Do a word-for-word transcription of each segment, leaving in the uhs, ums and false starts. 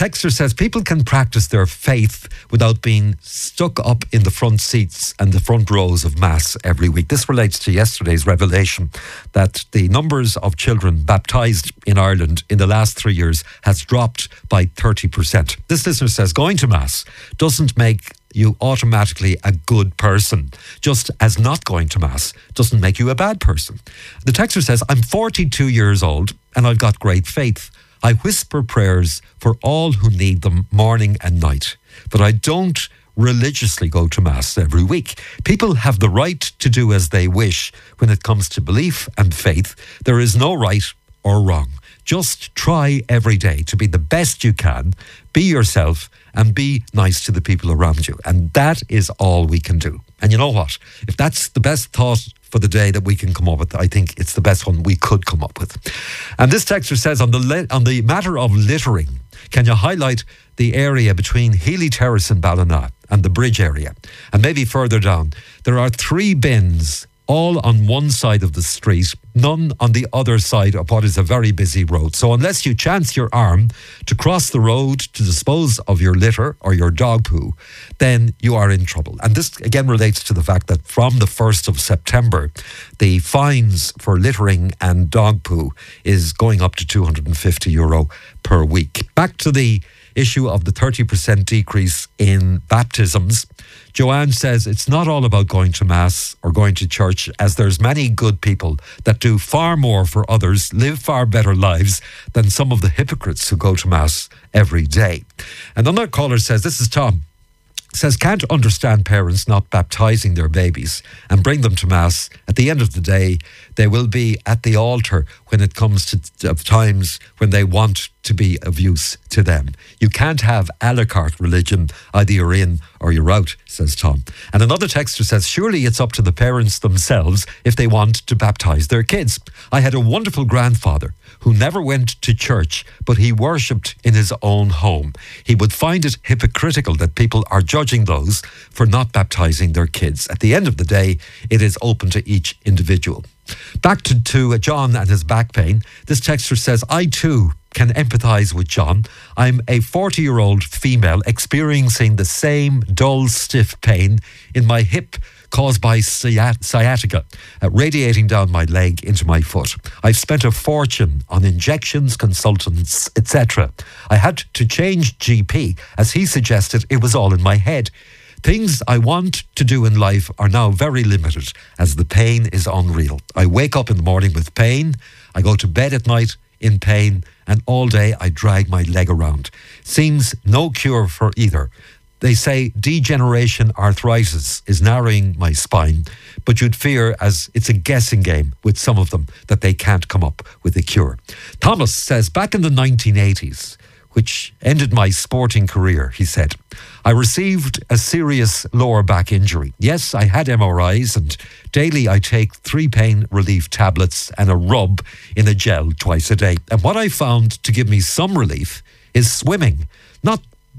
texter says people can practice their faith without being stuck up in the front seats and the front rows of Mass every week. This relates to yesterday's revelation that the numbers of children baptised in Ireland in the last three years has dropped by thirty percent. This listener says going to Mass doesn't make you automatically a good person, just as not going to Mass doesn't make you a bad person. The texter says, I'm forty-two years old and I've got great faith. I whisper prayers for all who need them morning and night, but I don't religiously go to Mass every week. People have the right to do as they wish when it comes to belief and faith. There is no right or wrong. Just try every day to be the best you can, be yourself, and be nice to the people around you. And that is all we can do. And you know what? If that's the best thought for the day that we can come up with, I think it's the best one we could come up with. And this texter says, on the le- on the matter of littering, can you highlight the area between Healy Terrace and Ballina and the bridge area? And maybe further down, there are three bins all on one side of the street, none on the other side of what is a very busy road. So unless you chance your arm to cross the road to dispose of your litter or your dog poo, then you are in trouble. And this again relates to the fact that from the first of September, the fines for littering and dog poo is going up to two hundred fifty euro per week. Back to the issue of the thirty percent decrease in baptisms. Joanne says it's not all about going to Mass or going to church, as there's many good people that do far more for others, live far better lives than some of the hypocrites who go to Mass every day. Another caller says, this is Tom, says can't understand parents not baptising their babies and bring them to Mass. At the end of the day, they will be at the altar when it comes to of times when they want to be of use to them. You can't have a la carte religion, either you're in or you're out, says Tom. And another texter says, surely it's up to the parents themselves if they want to baptise their kids. I had a wonderful grandfather who never went to church, but he worshipped in his own home. He would find it hypocritical that people are judging those for not baptising their kids. At the end of the day, it is open to each individual. Back to, to John and his back pain. This texter says, I too can empathise with John. I'm a forty-year-old female experiencing the same dull, stiff pain in my hip caused by sciat- sciatica, uh, radiating down my leg into my foot. I've spent a fortune on injections, consultants, et cetera. I had to change G P as he suggested it was all in my head. Things I want to do in life are now very limited as the pain is unreal. I wake up in the morning with pain, I go to bed at night in pain, and all day I drag my leg around. Seems no cure for either. They say degeneration arthritis is narrowing my spine, but you'd fear, as it's a guessing game with some of them, that they can't come up with a cure. Thomas says, back in the nineteen eighties, which ended my sporting career, he said, I received a serious lower back injury. Yes, I had M R Is, and daily I take three pain relief tablets and a rub in a gel twice a day. And what I found to give me some relief is swimming. Not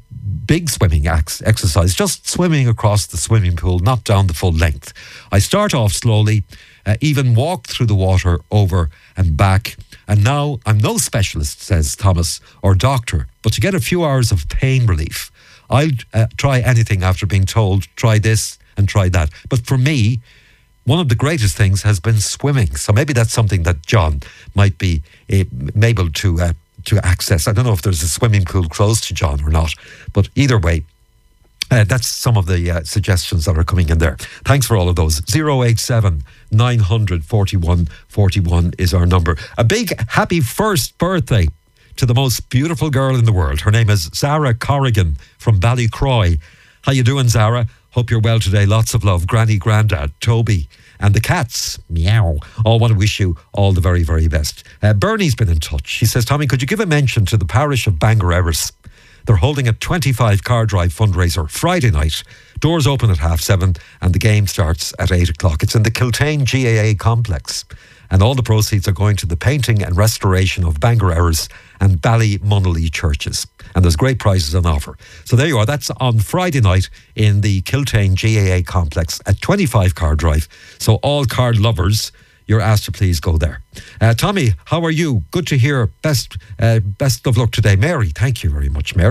big swimming ex- exercise, just swimming across the swimming pool, not down the full length. I start off slowly, uh, even walk through the water over and back. And now I'm no specialist, says Thomas, or doctor, but to get a few hours of pain relief, I'll uh, try anything after being told, try this and try that. But for me, one of the greatest things has been swimming. So maybe that's something that John might be uh, able to uh, to access. I don't know if there's a swimming pool close to John or not, but either way, Uh, that's some of the uh, suggestions that are coming in there. Thanks for all of those. zero eight seven, nine hundred, forty-one forty-one is our number. A big happy first birthday to the most beautiful girl in the world. Her name is Zara Corrigan from Ballycroy. How you doing, Zara? Hope you're well today. Lots of love. Granny, Grandad, Toby and the cats. Meow. All want to wish you all the very, very best. Uh, Bernie's been in touch. He says, Tommy, could you give a mention to the parish of Bangor Erris? They're holding a twenty-five car drive fundraiser Friday night. Doors open at half seven and the game starts at eight o'clock. It's in the Kiltane G A A complex. And all the proceeds are going to the painting and restoration of Bangor Erris and Ballymonelly churches. And there's great prizes on offer. So there you are. That's on Friday night in the Kiltane G A A complex at twenty-five car drive. So all car lovers, you're asked to please go there. Uh, Tommy, how are you? Good to hear. Best, uh, best of luck today. Mary, thank you very much, Mary.